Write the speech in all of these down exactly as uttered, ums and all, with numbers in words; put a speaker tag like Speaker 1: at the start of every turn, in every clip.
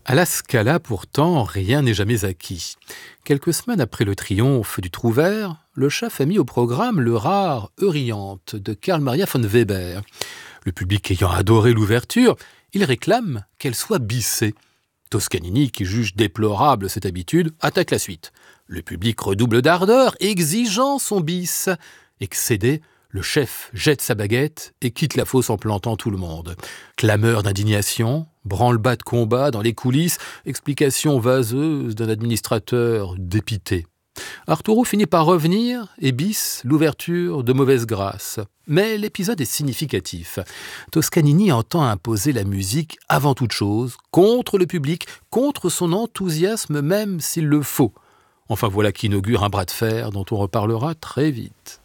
Speaker 1: À la Scala, pourtant, rien n'est jamais acquis. Quelques semaines après le triomphe du Trouvère, le chef a mis au programme le rare Euryanthe de Carl Maria von Weber. Le public ayant adoré l'ouverture, il réclame qu'elle soit bissée. Toscanini, qui juge déplorable cette habitude, attaque la suite. Le public redouble d'ardeur, exigeant son bis. Excédé, le chef jette sa baguette et quitte la fosse en plantant tout le monde. Clameur d'indignation, branle-bas de combat dans les coulisses, explication vaseuse d'un administrateur dépité. Arturo finit par revenir et bisse l'ouverture de mauvaise grâce. Mais l'épisode est significatif. Toscanini entend imposer la musique avant toute chose, contre le public, contre son enthousiasme même s'il le faut. Enfin voilà qui inaugure un bras de fer dont on reparlera très vite.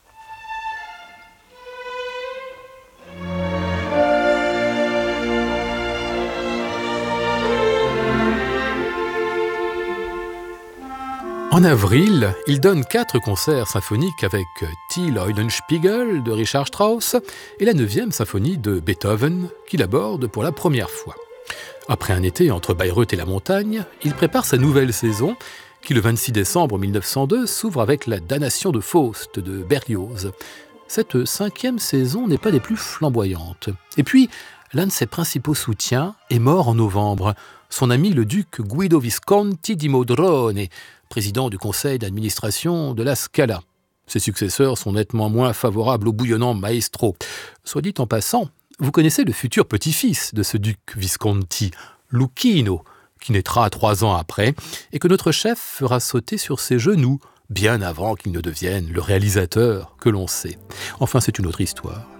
Speaker 1: En avril, il donne quatre concerts symphoniques avec Till Eulenspiegel de Richard Strauss et la neuvième symphonie de Beethoven qu'il aborde pour la première fois. Après un été entre Bayreuth et la montagne, il prépare sa nouvelle saison qui, le vingt-six décembre mille neuf cent deux, s'ouvre avec la Damnation de Faust de Berlioz. Cette cinquième saison n'est pas des plus flamboyantes. Et puis, l'un de ses principaux soutiens est mort en novembre, son ami le duc Guido Visconti di Modrone, président du conseil d'administration de la Scala. Ses successeurs sont nettement moins favorables au bouillonnant maestro. Soit dit en passant, vous connaissez le futur petit-fils de ce duc Visconti, Luchino, qui naîtra trois ans après, et que notre chef fera sauter sur ses genoux, bien avant qu'il ne devienne le réalisateur que l'on sait. Enfin, c'est une autre histoire.